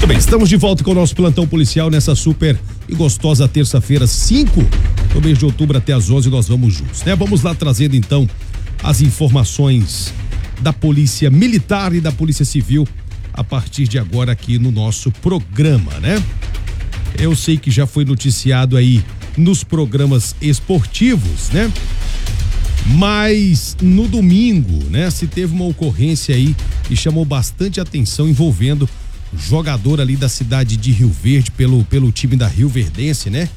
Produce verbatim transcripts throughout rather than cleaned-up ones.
Muito bem, estamos de volta com o nosso plantão policial nessa super e gostosa terça-feira, cinco do mês de outubro até às onze, nós vamos juntos, né? Vamos lá trazendo então as informações da Polícia Militar e da Polícia Civil a partir de agora aqui no nosso programa, né? Eu sei que já foi noticiado aí nos programas esportivos, né? Mas no domingo, né, se teve uma ocorrência aí que chamou bastante atenção envolvendo jogador ali da cidade de Rio Verde pelo, pelo time da Rio Verdense, né?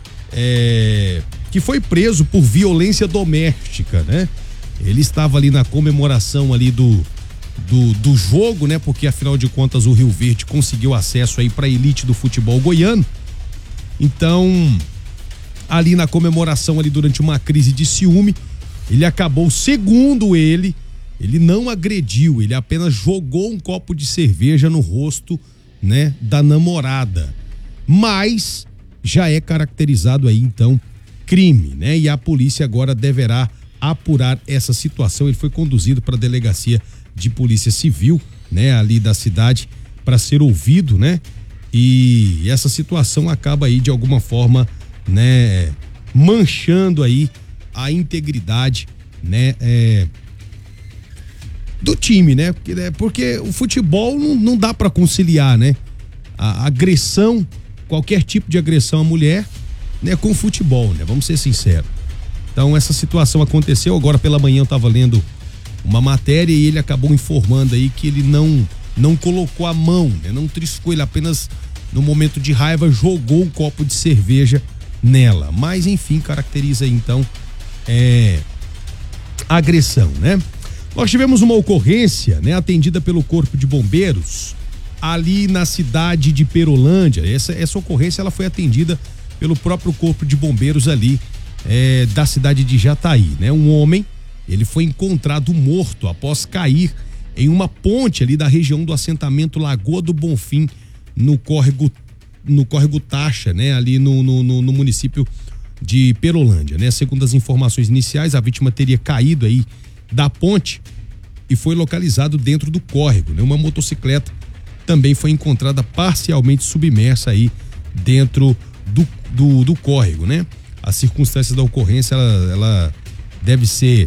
É, que foi preso por violência doméstica, né? Ele estava ali na comemoração ali do, do, do jogo, né? Porque afinal de contas o Rio Verde conseguiu acesso aí para a elite do futebol goiano. Então, ali na comemoração ali durante uma crise de ciúme, ele acabou, segundo ele, ele não agrediu, ele apenas jogou um copo de cerveja no rosto, né, da namorada. Mas já é caracterizado aí então crime, né? E a polícia agora deverá apurar essa situação. Ele foi conduzido para a delegacia de polícia civil, né, ali da cidade, para ser ouvido, né? E essa situação acaba aí de alguma forma, né, manchando aí a integridade, né, é, do time, né? Porque, né, porque o futebol não, não dá para conciliar, né? A agressão, qualquer tipo de agressão à mulher, né, com o futebol, né? Vamos ser sinceros. Então essa situação aconteceu, agora pela manhã eu tava lendo uma matéria e ele acabou informando aí que ele não não colocou a mão, né? Não triscou, ele apenas no momento de raiva jogou um copo de cerveja nela. Mas enfim, caracteriza aí então é, agressão, né? Nós tivemos uma ocorrência, né, atendida pelo Corpo de Bombeiros ali na cidade de Perolândia. Essa, essa ocorrência ela foi atendida pelo próprio Corpo de Bombeiros ali é, da cidade de Jataí, né? Um homem, ele foi encontrado morto após cair em uma ponte ali da região do assentamento Lagoa do Bonfim, no córrego, no córrego Taxa, né? Ali no, no, no, no município de Perolândia, né? Segundo as informações iniciais, a vítima teria caído aí da ponte e foi localizado dentro do córrego, né? Uma motocicleta também foi encontrada parcialmente submersa aí dentro do, do, do córrego, né? As circunstâncias da ocorrência, ela, ela deve ser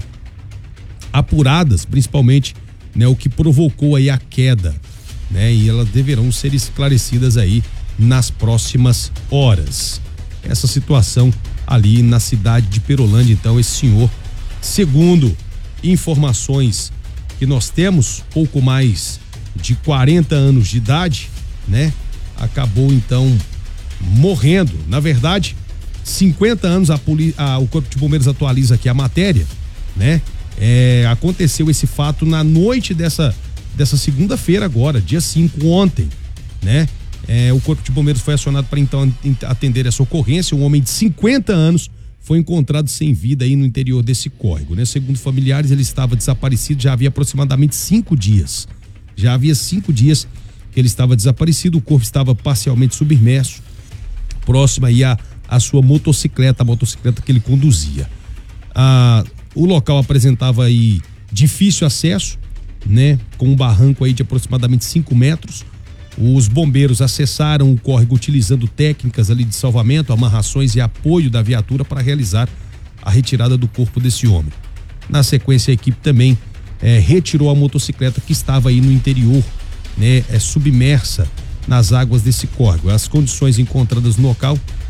apuradas, principalmente, né, o que provocou aí a queda, né? E elas deverão ser esclarecidas aí nas próximas horas. Essa situação ali na cidade de Perolândia, então, esse senhor, segundo informações que nós temos, pouco mais de quarenta anos de idade, né? Acabou então morrendo. Na verdade, cinquenta anos, a poli, a, o Corpo de Bombeiros atualiza aqui a matéria, né? É, aconteceu esse fato na noite dessa, dessa segunda-feira agora, dia cinco, ontem, né? É, o Corpo de Bombeiros foi acionado para então atender essa ocorrência. Um homem de cinquenta anos foi encontrado sem vida aí no interior desse córrego, né? Segundo familiares, ele estava desaparecido já havia aproximadamente cinco dias. Já havia cinco dias que ele estava desaparecido, o corpo estava parcialmente submerso, próximo aí à, à sua motocicleta, a motocicleta que ele conduzia. Ah, o local apresentava aí difícil acesso, né? Com um barranco aí de aproximadamente cinco metros. Os bombeiros acessaram o córrego utilizando técnicas ali de salvamento, amarrações e apoio da viatura para realizar a retirada do corpo desse homem. Na sequência, a equipe também é, retirou a motocicleta que estava aí no interior, né, é, submersa nas águas desse córrego. As condições encontradas no local